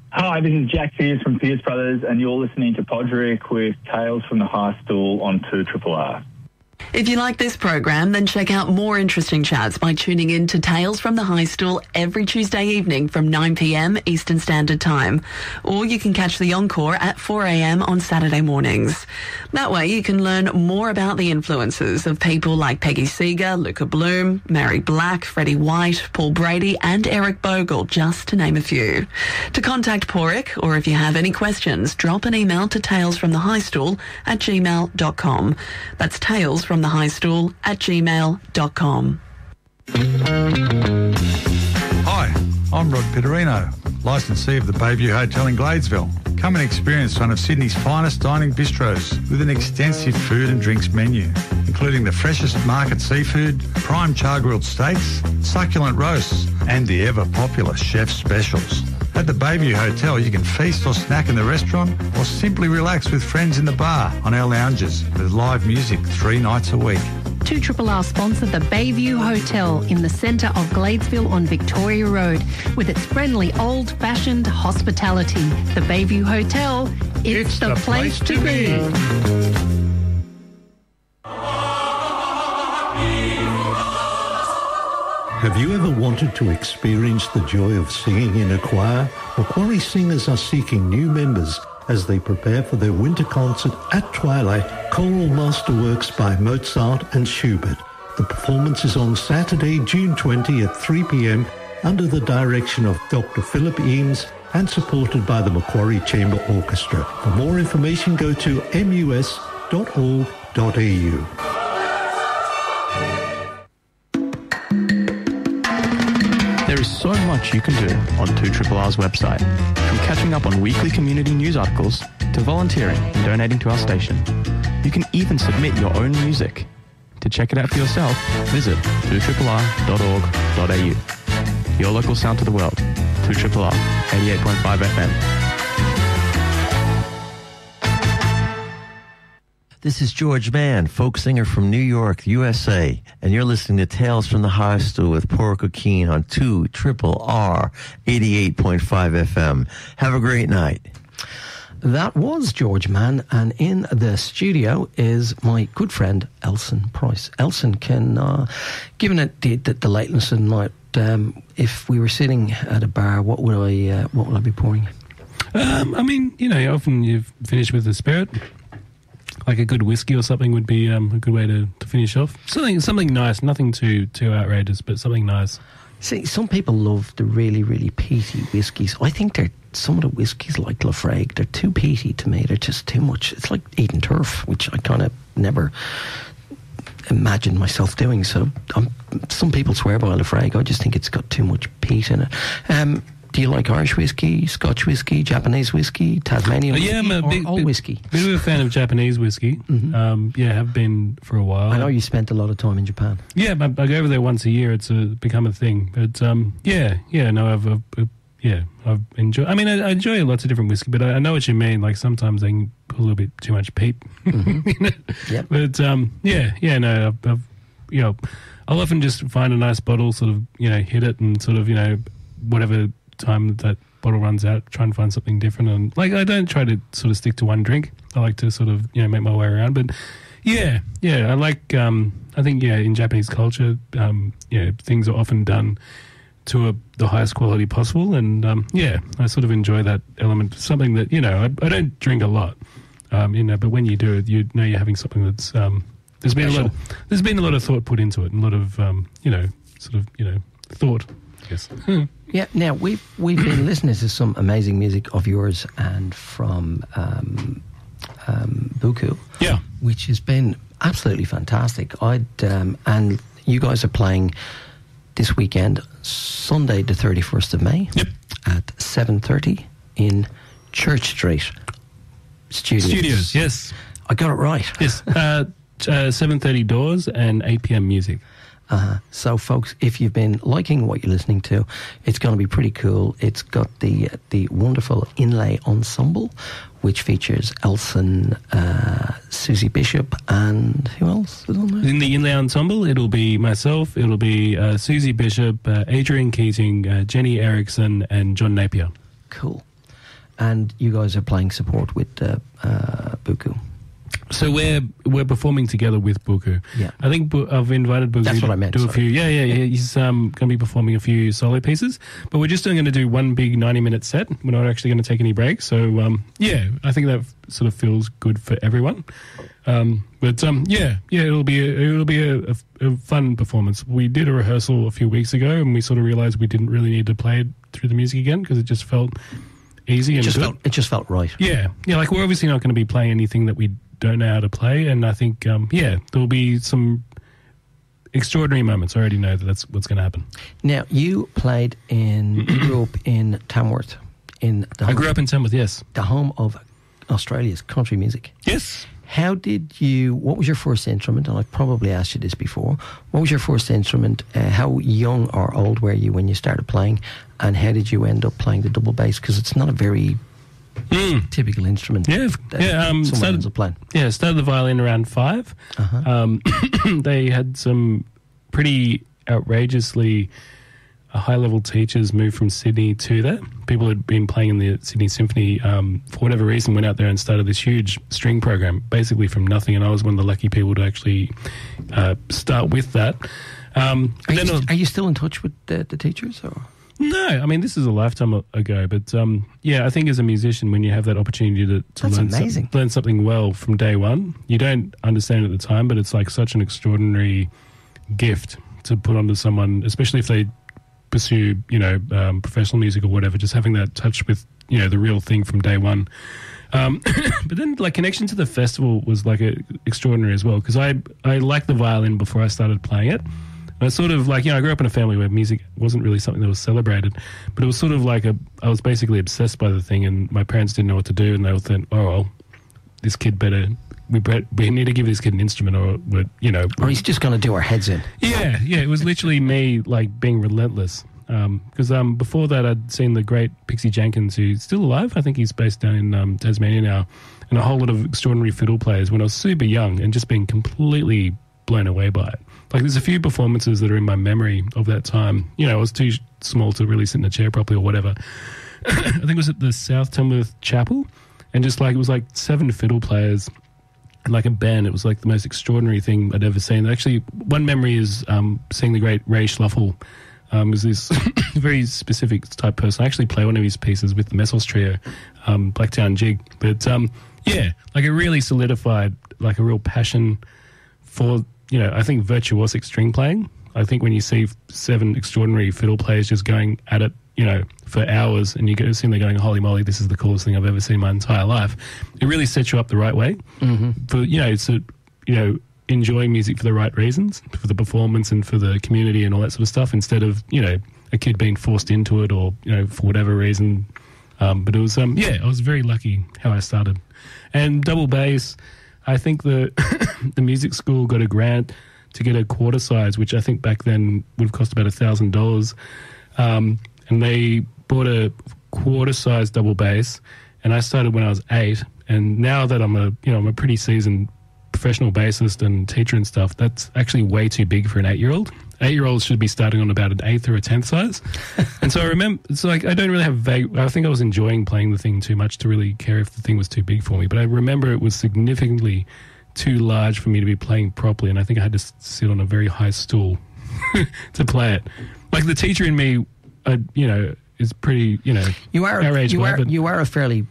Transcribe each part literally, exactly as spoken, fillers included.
Hi, this is Jack Pierce from Pierce Brothers, and you're listening to Podrick with Tales from the High Stool on two R R R. If you like this program, then check out more interesting chats by tuning in to Tales from the High Stool every Tuesday evening from nine p.m. Eastern Standard Time. Or you can catch the encore at four a.m. on Saturday mornings. That way you can learn more about the influences of people like Peggy Seeger, Luca Bloom, Mary Black, Freddie White, Paul Brady and Eric Bogle, just to name a few. To contact Porrick, or if you have any questions, drop an email to talesfromthehighstool at gmail dot com. That's Tales from the High Stool at gmail dot com. Hi, I'm Rod Pitterino, licensee of the Bayview Hotel in Gladesville. Come and experience one of Sydney's finest dining bistros with an extensive food and drinks menu, including the freshest market seafood, prime char-grilled steaks, succulent roasts, and the ever-popular chef's specials. At the Bayview Hotel, you can feast or snack in the restaurant or simply relax with friends in the bar on our lounges with live music three nights a week. two R R R sponsor the Bayview Hotel in the centre of Gladesville on Victoria Road with its friendly old-fashioned hospitality. The Bayview Hotel, it's, it's the, the place, place to be. be. Have you ever wanted to experience the joy of singing in a choir? Macquarie singers are seeking new members as they prepare for their winter concert at Twilight, Choral Masterworks by Mozart and Schubert. The performance is on Saturday, June twentieth at three p.m. under the direction of Doctor Philip Eames and supported by the Macquarie Chamber Orchestra. For more information, go to m u s dot org dot a u. There is so much you can do on two R R R's website, from catching up on weekly community news articles to volunteering and donating to our station. You can even submit your own music. To check it out for yourself, visit two R R R dot org dot a u. Your local sound to the world, two R R R, eighty-eight point five F M. This is George Mann, folk singer from New York, U S A, and you're listening to Tales from the High Stool with Porrick O'Keen on two R R R, eighty-eight point five F M. Have a great night. That was George Mann, and in the studio is my good friend Elson Price. Elson, can, uh, given it the, the, the lateness of the night, um, if we were sitting at a bar, what would I, uh, what would I be pouring? Um, I mean, you know, often you finish with a spirit. Like a good whiskey or something would be um, a good way to, to finish off. Something something nice, nothing too too outrageous, but something nice. See, some people love the really, really peaty whiskies. I think they're some of the whiskies like Lafrague, they're too peaty to me. They're just too much. It's like eating turf, which I kind of never imagined myself doing. So um, some people swear by Lafrague. I just think it's got too much peat in it. Um, Do you like Irish whiskey, Scotch whiskey, Japanese whiskey, Tasmanian whiskey, uh, yeah, I'm a or big, all big, whiskey? Bit of a fan of Japanese whiskey. Mm-hmm. Um, yeah, have been for a while. I know you spent a lot of time in Japan. Yeah, I, I go over there once a year. It's a, become a thing. But um, yeah, yeah, no, I've, I've, I've yeah, I've enjoyed. I mean, I, I enjoy lots of different whiskey, but I, I know what you mean. Like sometimes they can put a little bit too much peat. Mm-hmm. you know? Yep. But um, yeah, yeah, no, I've, I've, you know, I'll often just find a nice bottle, sort of, you know, hit it, and sort of, you know, whatever time that bottle runs out, try and find something different. And like, I don't try to sort of stick to one drink. I like to sort of, you know, make my way around. But yeah, yeah, I like, um, I think, yeah, in Japanese culture, um, yeah, things are often done to a, the highest quality possible. And um, yeah, I sort of enjoy that element. Something that, you know, I, I don't drink a lot, um, you know, but when you do it, you know you're having something that's, um, there's been Special. a lot of, there's been a lot of thought put into it, and a lot of, um, you know, sort of, you know, thought, I guess. Yeah, now we've we've been listening to some amazing music of yours and from um, um, Buku. Yeah, which has been absolutely fantastic. I'd um, and you guys are playing this weekend, Sunday the thirty-first of May. Yep. At seven thirty in Church Street Studios. Studios, yes, I got it right. Yes, uh, uh, seven thirty doors and eight p.m. music. Uh, so, folks, if you've been liking what you're listening to, it's going to be pretty cool. It's got the the wonderful Inlay Ensemble, which features Elson, uh, Susie Bishop, and who else is on there? In the Inlay Ensemble, it'll be myself, it'll be uh, Susie Bishop, uh, Adrian Keating, uh, Jenny Erickson, and John Napier. Cool. and you guys are playing support with uh, uh, Buku. So we're we're performing together with Buku. Yeah. I think Bu- I've invited Buku That's to what I meant, do a sorry. few. Yeah, yeah, yeah. He's um, going to be performing a few solo pieces, but we're just going to do one big ninety-minute set. We're not actually going to take any breaks. So um, yeah, I think that sort of feels good for everyone. Um, but um, yeah, yeah, it'll be a, it'll be a, a, a fun performance. We did a rehearsal a few weeks ago, and we sort of realised we didn't really need to play it through the music again because it just felt easy It and just good. felt it just felt right. Yeah, yeah. Like we're obviously not going to be playing anything that we don't know how to play, and I think um, yeah, there will be some extraordinary moments. I already know that that's what's going to happen. Now you played in you grew up in Tamworth, in the I home, grew up in Tamworth. Yes, the home of Australia's country music. yes. How did you? What was your first instrument? And I've probably asked you this before. What was your first instrument? Uh, how young or old were you when you started playing? And how did you end up playing the double bass? Because it's not a very Mm. typical instrument. Yeah, that yeah. Um, someone started, ends up playing. yeah, started the violin around five. Uh-huh. Um, they had some pretty outrageously uh, high-level teachers move from Sydney to there. People had been playing in the Sydney Symphony um, for whatever reason, went out there and started this huge string program, basically from nothing. And I was one of the lucky people to actually uh, start with that. Um, Are, then you, I- are you still in touch with the, the teachers? Or? No, I mean, this is a lifetime a- ago, but um, yeah, I think as a musician, when you have that opportunity to, to That's learn, some- amazing. learn something well from day one, you don't understand it at the time, but it's like such an extraordinary gift to put onto someone, especially if they pursue, you know, um, professional music or whatever, just having that touch with, you know, the real thing from day one. Um, but then, like, connection to the festival was like a, extraordinary as well, because I I liked the violin before I started playing it. And I sort of like, you know, I grew up in a family where music wasn't really something that was celebrated, but it was sort of like a, I was basically obsessed by the thing, and my parents didn't know what to do, and they would think, oh, well, this kid better, we, bet, we need to give this kid an instrument, or, we're, you know. Or he's just going to do our heads in. Yeah, yeah, it was literally me, like, being relentless. Because um, um, before that, I'd seen the great Pixie Jenkins, who's still alive. I think he's based down in um, Tasmania now, and a whole lot of extraordinary fiddle players when I was super young and just being completely blown away by it. Like, there's a few performances that are in my memory of that time. You know, I was too small to really sit in a chair properly or whatever. I think it was at the South Tamworth Chapel, and just like, it was like seven fiddle players and like a band. It was like the most extraordinary thing I'd ever seen. Actually, one memory is um, seeing the great Ray Schluffel. Um, was this very specific type person. I actually play one of his pieces with the Messos Trio, um, Blacktown Jig. But um, yeah, like it really solidified like a real passion for, you know, I think virtuosic string playing. I think when you see seven extraordinary fiddle players just going at it, you know, for hours, and you go see them going, holy moly, this is the coolest thing I've ever seen in my entire life. It really sets you up the right way Mm-hmm. for, you know, to, you know, enjoying music for the right reasons, for the performance and for the community and all that sort of stuff, instead of, you know, a kid being forced into it or, you know, for whatever reason. Um, but it was, um, yeah, I was very lucky how I started. And double bass, I think the the music school got a grant to get a quarter size, which I think back then would have cost about a thousand dollars. Um, and they bought a quarter size double bass, and I started when I was eight. And now that I'm a, you know, I'm a pretty seasoned professional bassist and teacher and stuff, that's actually way too big for an eight-year-old. Eight-year-olds should be starting on about an eighth or a tenth size. And so I remember, it's like, I don't really have vague, I think I was enjoying playing the thing too much to really care if the thing was too big for me. But I remember it was significantly too large for me to be playing properly, and I think I had to s- sit on a very high stool to play it. Like, the teacher in me, uh, you know, is pretty, you know, You are our age you guy, are but you are a fairly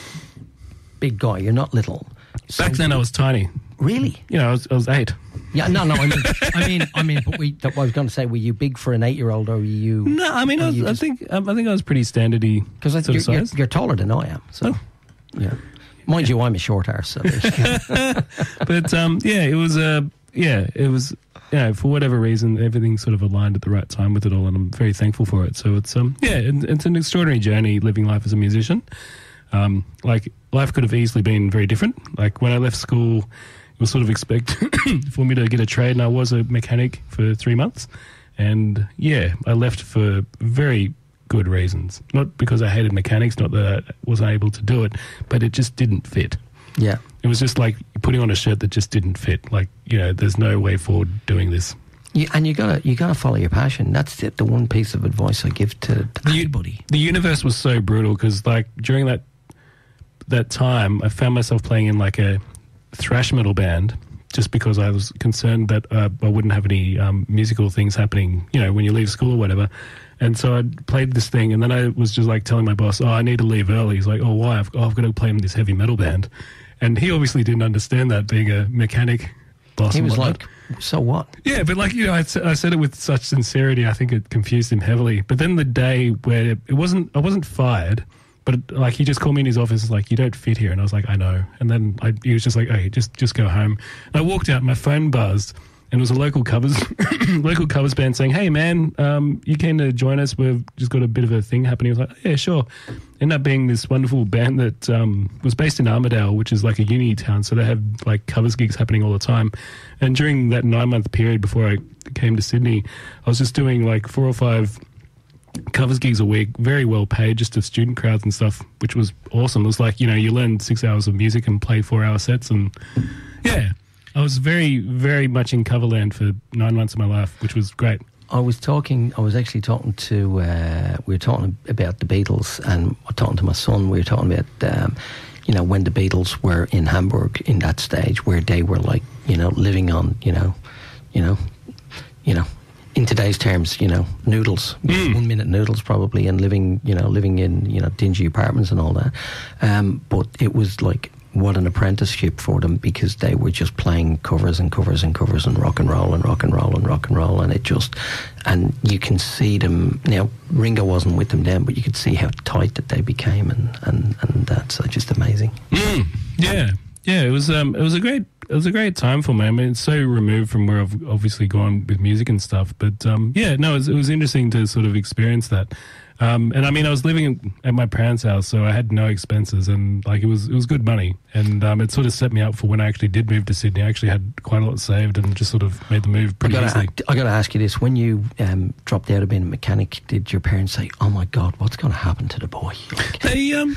big guy. You're not little. So back then I was tiny. really. You know, I was, I was eight. Yeah, no, no. I mean, I mean, I mean. But we. I was going to say, were you big for an eight-year-old, or were you? No, I mean, or I, was, you I just- think um, I think I was pretty standardy because sort you're, of you're, size. you're taller than I am. So, yeah. Mind you, I'm a short arse. So there you go. But um, yeah, it was uh, yeah, it was, you know, for whatever reason, everything sort of aligned at the right time with it all, and I'm very thankful for it. So it's um, yeah, it, it's an extraordinary journey living life as a musician. Um, like, life could have easily been very different. Like, when I left school, it was sort of expected for me to get a trade, and I was a mechanic for three months. And yeah, I left for very good reasons. Not because I hated mechanics, not that I wasn't able to do it, but it just didn't fit. Yeah. It was just like putting on a shirt that just didn't fit. Like, you know, there's no way forward doing this. You, and you gotta you gotta follow your passion. That's the, the one piece of advice I give to, to The, anybody. the universe was so brutal because, like, during that that time, I found myself playing in like a thrash metal band just because I was concerned that uh, I wouldn't have any um, musical things happening, you know, when you leave school or whatever. And so I played this thing, and then I was just like telling my boss, oh, I need to leave early. He's like, oh, why? I've, oh, I've got to play in this heavy metal band. And he obviously didn't understand that, being a mechanic boss. He was like, so what? Yeah, but like, you know, I, I said it with such sincerity, I think it confused him heavily. But then the day where it wasn't, I wasn't fired, but it, like he just called me in his office, like, you don't fit here. And I was like, I know. And then I, he was just like, okay, just, just go home. And I walked out, my phone buzzed. And it was a local covers local covers band saying, hey, man, um, you keen to join us? We've just got a bit of a thing happening. I was like, oh, yeah, sure. Ended up being this wonderful band that um, was based in Armidale, which is like a uni town. So they have like covers gigs happening all the time. And during that nine-month period before I came to Sydney, I was just doing like four or five covers gigs a week, very well paid, just to student crowds and stuff, which was awesome. It was like, you know, you learn six hours of music and play four-hour sets and, yeah. I was very, very much in coverland for nine months of my life, which was great. I was talking, I was actually talking to, uh, we were talking about the Beatles, and talking to my son, we were talking about, um, you know, when the Beatles were in Hamburg in that stage where they were like, you know, living on, you know, you know, you know, in today's terms, you know, noodles, mm. one minute noodles probably, and living, you know, living in, you know, dingy apartments and all that. Um, but it was like, what an apprenticeship for them, because they were just playing covers and covers and covers and rock and roll and rock and roll and rock and roll, and it just, and you can see them now. Ringo wasn't with them then, but you could see how tight that they became, and and and that's just amazing. Mm, yeah, yeah, it was um, it was a great it was a great time for me. I mean, it's so removed from where I've obviously gone with music and stuff, but um, yeah, no, it was, it was interesting to sort of experience that. Um, and I mean, I was living at my parents' house, so I had no expenses, and like it was, it was good money, and um, it sort of set me up for when I actually did move to Sydney. I actually had quite a lot saved, and just sort of made the move pretty I gotta, easily. I got to ask you this: when you um, dropped out of being a mechanic, did your parents say, "Oh my God, what's going to happen to the boy?" Like, they um,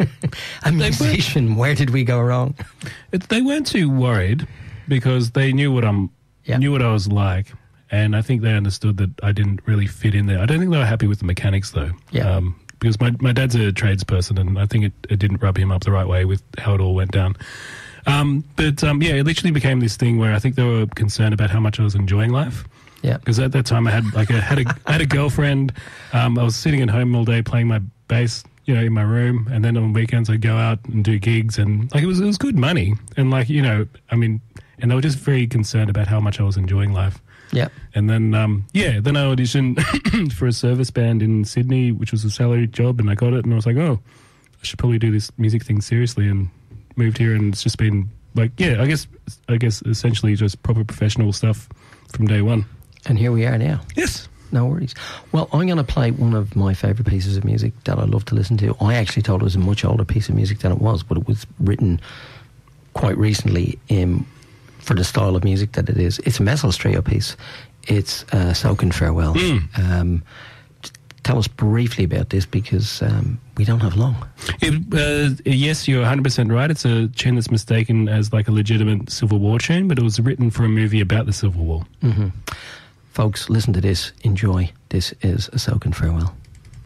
a musician. Where did we go wrong? It, they weren't too worried because they knew what I'm, yeah. knew what I was like. And I think they understood that I didn't really fit in there. I don't think they were happy with the mechanics, though. Yeah. Um, because my, my dad's a tradesperson, and I think it, it didn't rub him up the right way with how it all went down. Um, but, um, yeah, it literally became this thing where I think they were concerned about how much I was enjoying life. Yeah. Because at that time I had like a, had a, I had a girlfriend. Um, I was sitting at home all day playing my bass, you know, in my room. And then on weekends I'd go out and do gigs. And, like, it was, it was good money. And, like, you know, I mean, and they were just very concerned about how much I was enjoying life. Yeah. And then, um, yeah, then I auditioned for a service band in Sydney, which was a salaried job, and I got it, and I was like, oh, I should probably do this music thing seriously, and moved here, and it's just been, like, yeah, I guess, I guess essentially just proper professional stuff from day one. And here we are now. Yes. No worries. Well, I'm going to play one of my favourite pieces of music that I love to listen to. I actually thought it was a much older piece of music than it was, but it was written quite recently in... for the style of music that it is. It's a Messels Trio piece. It's uh, Soakin' Farewell. Mm. Um, tell us briefly about this, because um, we don't have long. It, uh, yes, you're one hundred percent right. It's a tune that's mistaken as like a legitimate Civil War tune, but it was written for a movie about the Civil War. Mm-hmm. Folks, listen to this. Enjoy. This is a Soakin' Farewell.